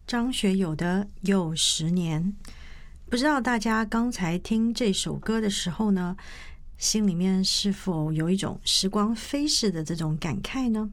张学友的《又10年》，不知道大家刚才听这首歌的时候呢，心里面是否有一种时光飞逝的这种感慨呢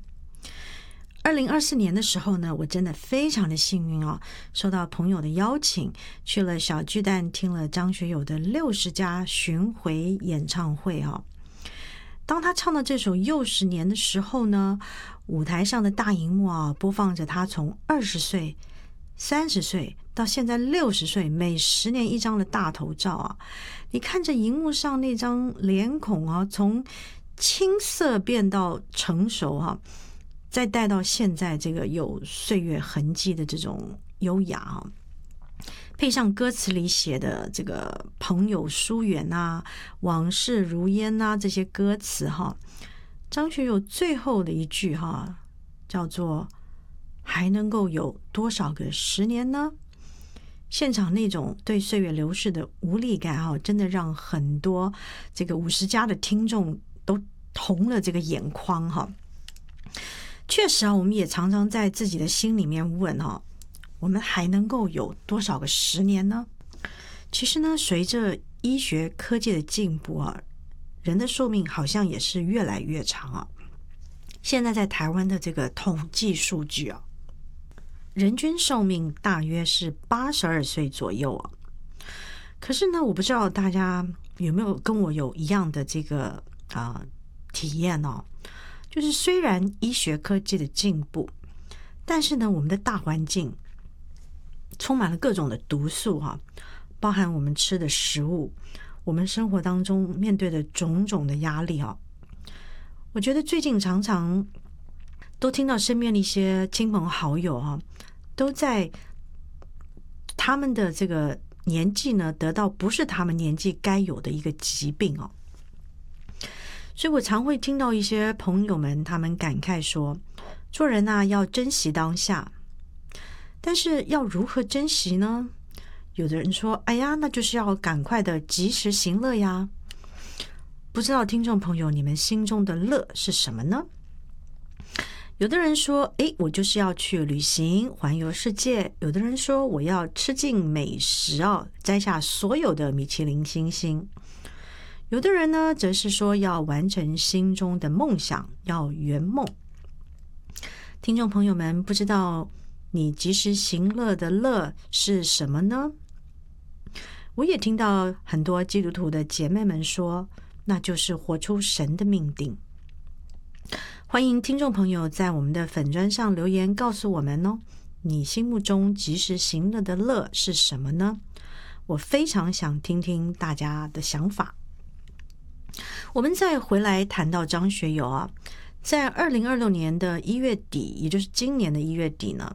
？2024年的时候呢，我真的非常的幸运哦，受到朋友的邀请，去了小巨蛋听了张学友的60家巡回演唱会哦。当他唱到这首《又10年》的时候呢，舞台上的大荧幕啊，播放着他从20岁、30岁到现在60岁，每10年一张的大头照啊。你看着荧幕上那张脸孔啊，从青涩变到成熟啊，再带到现在这个有岁月痕迹的这种优雅啊，配上歌词里写的这个朋友疏远啊、往事如烟啊这些歌词哈，张学友最后的一句哈叫做还能够有多少个10年呢？现场那种对岁月流逝的无力感哈，真的让很多这个50加的听众都红了这个眼眶哈。确实啊，我们也常常在自己的心里面问哈，我们还能够有多少个10年呢？其实呢，随着医学科技的进步啊，人的寿命好像也是越来越长啊。现在在台湾的这个统计数据啊，人均寿命大约是82岁左右啊。可是呢，我不知道大家有没有跟我有一样的这个体验哦，就是虽然医学科技的进步，但是呢，我们的大环境充满了各种的毒素哈，包含我们吃的食物，我们生活当中面对的种种的压力啊。我觉得最近常常都听到身边的一些亲朋好友啊，都在他们的这个年纪呢，得到不是他们年纪该有的一个疾病哦。所以我常会听到一些朋友们他们感慨说，做人啊要珍惜当下，但是要如何珍惜呢？有的人说，哎呀，那就是要赶快的及时行乐呀。不知道听众朋友你们心中的乐是什么呢？有的人说，我就是要去旅行环游世界。有的人说，我要吃尽美食哦，摘下所有的米其林星星。有的人呢，则是说要完成心中的梦想，要圆梦。听众朋友们，不知道你及时行乐的乐是什么呢？我也听到很多基督徒的姐妹们说，那就是活出神的命定。欢迎听众朋友在我们的粉专上留言告诉我们哦，你心目中及时行乐的乐是什么呢？我非常想听听大家的想法。我们再回来谈到张学友啊，在2026年的1月底，也就是今年的1月底呢，